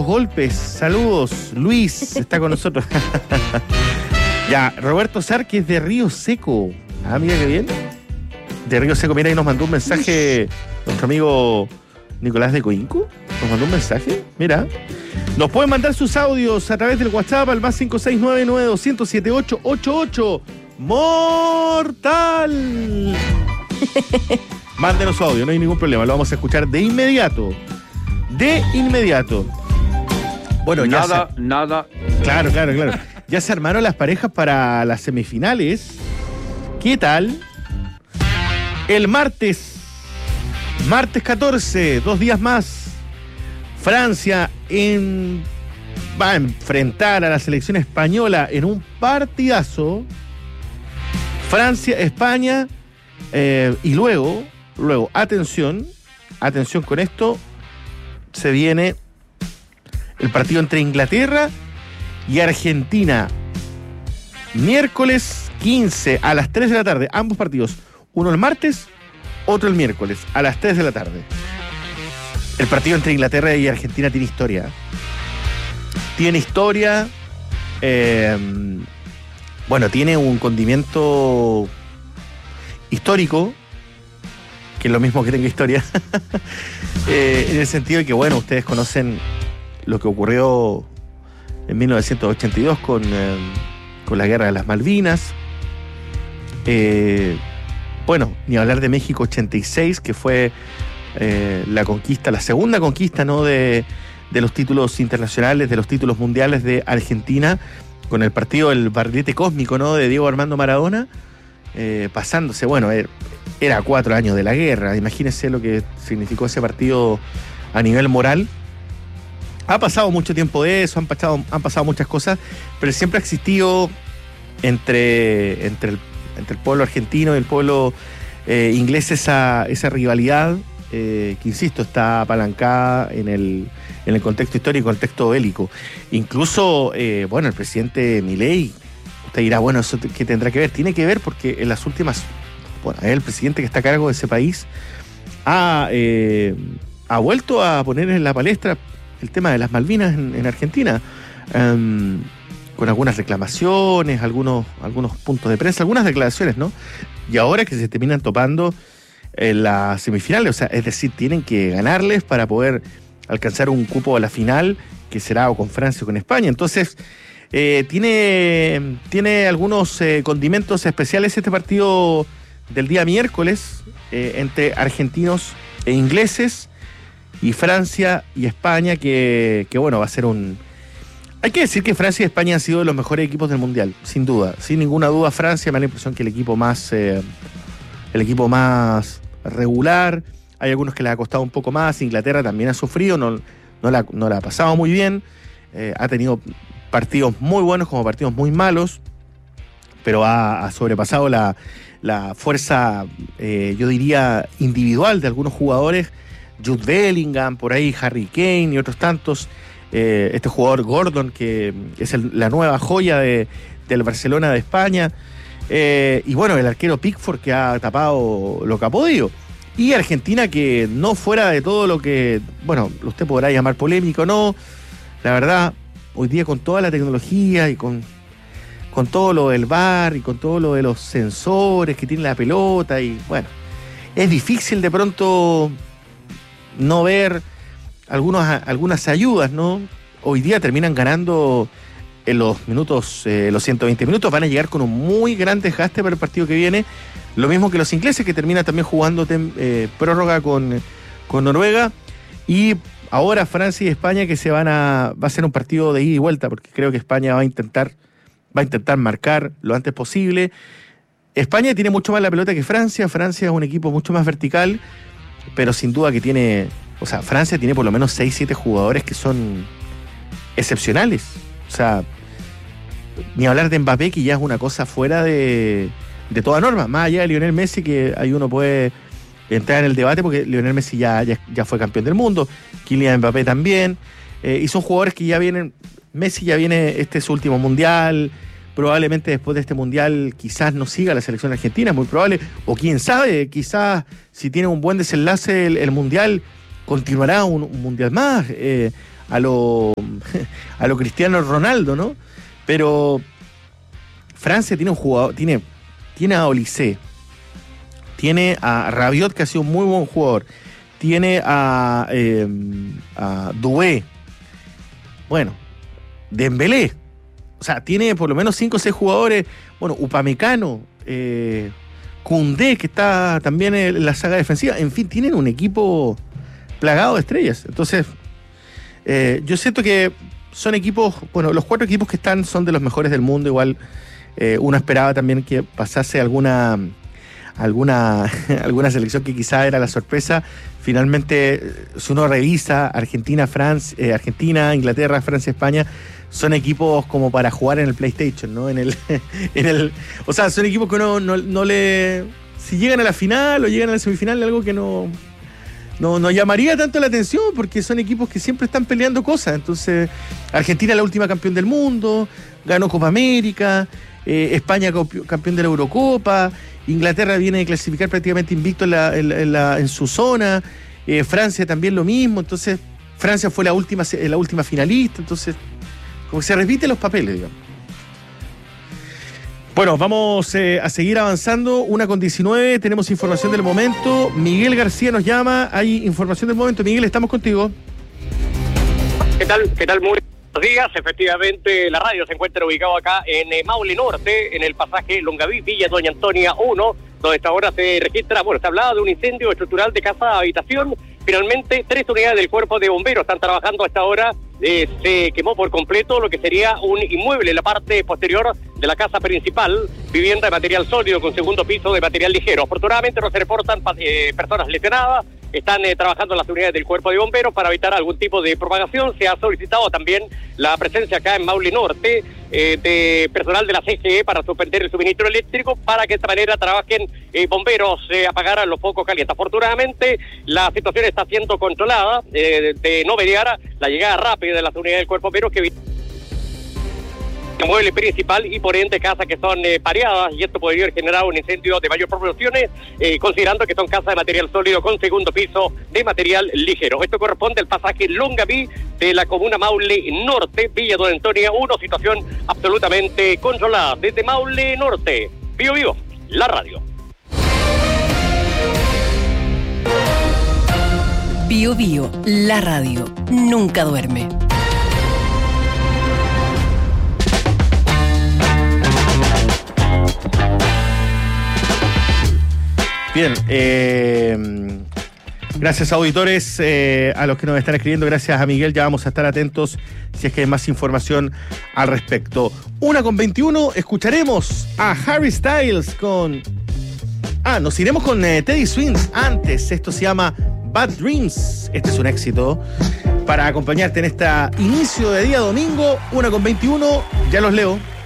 golpes. Saludos. Luis está con nosotros. Ya, Roberto Sar, que es de Río Seco. Ah, mira qué bien. De Río Seco, mira, ahí nos mandó un mensaje nuestro amigo Nicolás de Coinco. Nos mandó un mensaje, mira. Nos pueden mandar sus audios a través del WhatsApp al más 569-9200-7888. ¡Mortal! Mándenos su audio, no hay ningún problema. Lo vamos a escuchar de inmediato. De inmediato. Bueno, nada. Claro. Ya se armaron las parejas para las semifinales. ¿Qué tal? El martes 14, 2 días más, Francia va a enfrentar a la selección española en un partidazo. Francia, España, y luego, atención con esto, se viene el partido entre Inglaterra y Argentina. Miércoles 15 a las 3 de la tarde, ambos partidos. Uno el martes, otro el miércoles, a las 3 de la tarde. El partido entre Inglaterra y Argentina tiene historia. Tiene un condimento histórico, que es lo mismo que tenga historia, en el sentido de que, bueno, ustedes conocen lo que ocurrió en 1982 con la Guerra de las Malvinas. Ni hablar de México 86, que fue la segunda conquista, ¿no?, de los títulos internacionales, de los títulos mundiales de Argentina, con el partido del barrilete cósmico, ¿no?, de Diego Armando Maradona, pasándose, era 4 años de la guerra. Imagínense lo que significó ese partido a nivel moral. Ha pasado mucho tiempo de eso, han pasado muchas cosas, pero siempre ha existido entre el pueblo argentino y el pueblo inglés esa rivalidad que, insisto, está apalancada en el contexto histórico, contexto bélico. Incluso, el presidente Milei, usted dirá, ¿eso qué tendrá que ver? Tiene que ver porque en las últimas, el presidente que está a cargo de ese país ha vuelto a poner en la palestra el tema de las Malvinas en Argentina, con algunas reclamaciones, algunos puntos de prensa, algunas declaraciones, ¿no? Y ahora que se terminan topando en las semifinales, es decir, tienen que ganarles para poder alcanzar un cupo a la final, que será o con Francia o con España. Entonces, tiene algunos condimentos especiales este partido del día miércoles entre argentinos e ingleses, y Francia y España, que va a ser Hay que decir que Francia y España han sido los mejores equipos del Mundial, sin duda. Sin ninguna duda, Francia me da la impresión que el equipo más regular. Hay algunos que les ha costado un poco más. Inglaterra también ha sufrido, no la ha pasado muy bien. Ha tenido partidos muy buenos como partidos muy malos, pero ha sobrepasado la fuerza, yo diría, individual de algunos jugadores. Jude Bellingham, por ahí Harry Kane y otros tantos. Este jugador Gordon, que es la nueva joya del Barcelona de España. El arquero Pickford, que ha tapado lo que ha podido. Y Argentina, que no fuera de todo lo que, usted podrá llamar polémico, no. La verdad, hoy día con toda la tecnología y con todo lo del VAR y con todo lo de los sensores que tiene la pelota, es difícil de pronto no ver algunas ayudas, ¿no? Hoy día terminan ganando en los 120 minutos, van a llegar con un muy gran desgaste para el partido que viene, lo mismo que los ingleses, que terminan también jugando prórroga con Noruega, y ahora Francia y España, que va a ser un partido de ida y vuelta, porque creo que España va a intentar marcar lo antes posible. España tiene mucho más la pelota que Francia. Francia es un equipo mucho más vertical, pero sin duda que Francia tiene por lo menos 6-7 jugadores que son excepcionales. Ni hablar de Mbappé, que ya es una cosa fuera de toda norma. Más allá de Lionel Messi, que ahí uno puede entrar en el debate, porque Lionel Messi ya fue campeón del mundo. Kylian Mbappé también. Y son jugadores que ya vienen. Messi ya viene, este es su último mundial. Probablemente después de este mundial quizás no siga la selección argentina, es muy probable. O quién sabe, quizás si tiene un buen desenlace el mundial, continuará un mundial más. a lo Cristiano Ronaldo, ¿no? Pero Francia tiene un jugador, tiene a Olise, tiene a Rabiot, que ha sido un muy buen jugador, tiene a Doué, bueno, Dembélé, o sea, tiene por lo menos 5 o 6 jugadores, bueno, Upamecano, Koundé, que está también en la saga defensiva, en fin, tienen un equipo plagado de estrellas. Entonces, yo siento que son equipos, bueno, los 4 equipos que están son de los mejores del mundo, igual uno esperaba también que pasase alguna selección que quizá era la sorpresa. Finalmente, si uno revisa Argentina, Inglaterra, Francia, España, son equipos como para jugar en el PlayStation, ¿no? O sea, son equipos que uno no le... Si llegan a la final o llegan a la semifinal, algo que no llamaría tanto la atención, porque son equipos que siempre están peleando cosas. Entonces, Argentina es la última campeón del mundo, ganó Copa América, España campeón de la Eurocopa, Inglaterra viene de clasificar prácticamente invicto en su zona, Francia también lo mismo. Entonces, Francia fue la última finalista. Entonces, como que se repiten los papeles, digamos. Bueno, vamos a seguir avanzando. 1:19, tenemos información del momento. Miguel García nos llama, hay información del momento. Miguel, estamos contigo. ¿Qué tal? Muy buenos días. Efectivamente, la radio se encuentra ubicado acá en Maule Norte, en el pasaje Longaví, Villa Doña Antonia 1, donde esta hora se registra, se hablaba de un incendio estructural de casa-habitación. Finalmente, 3 unidades del cuerpo de bomberos están trabajando a esta hora. Se quemó por completo lo que sería un inmueble en la parte posterior de la casa principal, vivienda de material sólido con segundo piso de material ligero. Afortunadamente no se reportan personas lesionadas. Están trabajando las unidades del cuerpo de bomberos para evitar algún tipo de propagación. Se ha solicitado también la presencia acá en Maule Norte de personal de la CGE para suspender el suministro eléctrico, para que de esta manera trabajen bomberos apagar los focos calientes. Afortunadamente la situación está siendo controlada, de no mediar la llegada rápida de las unidades del cuerpo de bomberos que el mueble principal y por ende casas que son pareadas, y esto podría generar un incendio de mayores proporciones, considerando que son casas de material sólido con segundo piso de material ligero. Esto corresponde al pasaje Longaví de la comuna Maule Norte, Villa Doña Antonia 1, situación absolutamente controlada. Desde Maule Norte, Bio Bio, la radio. Bio Bio, la radio, nunca duerme. Bien, gracias auditores, a los que nos están escribiendo, gracias a Miguel, ya vamos a estar atentos si es que hay más información al respecto. 1:21, escucharemos a Harry Styles nos iremos con Teddy Swims. Antes, esto se llama Bad Dreams, este es un éxito para acompañarte en este inicio de día domingo. 1:21, ya los leo.